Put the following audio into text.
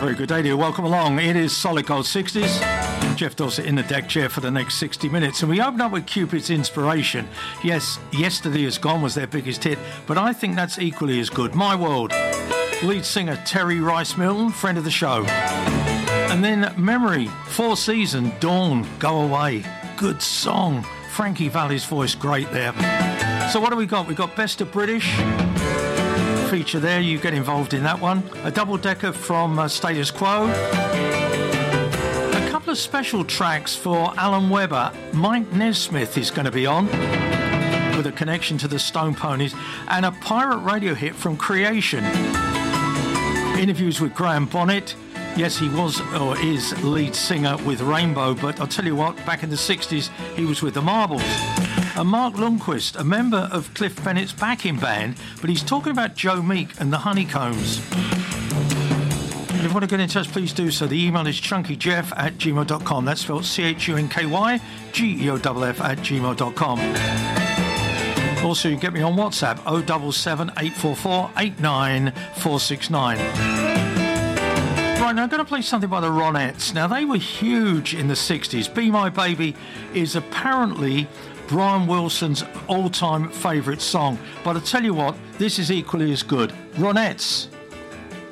Very good day to you. Welcome along. It is Solid Gold 60s. Jeff Dawson in the deck chair for the next 60 minutes. And we open up with Cupid's Inspiration. Yes, Yesterday Is Gone was their biggest hit, but I think that's equally as good. My World. Lead singer Terry Rice Milton, friend of the show. And then Memory, Four Seasons, Dawn, Go Away. Good song. Frankie Valli's voice, great there. So what do we got? We got Best of British. Feature there, you get involved in that one. A double-decker from Status Quo. A couple of special tracks for Alan Webber. Mike Nesmith is going to be on with a connection to the Stone Ponies, and a pirate radio hit from Creation. Interviews with Graham Bonnet. Yes, he was or is lead singer with Rainbow, but I'll tell you what, back in the 60s, he was with the Marbles. And Mark Lundquist, a member of Cliff Bennett's backing band, but he's talking about Joe Meek and the Honeycombs. And if you want to get in touch, please do so. The email is chunkyjeff@gmail.com. That's spelled CHUNKYGEOFF@gmail.com. Also, you can get me on WhatsApp, 077 844 89469. Right, now I'm going to play something by the Ronettes. Now, they were huge in the 60s. Be My Baby is apparently Brian Wilson's all-time favourite song. But I tell you what, this is equally as good. Ronettes.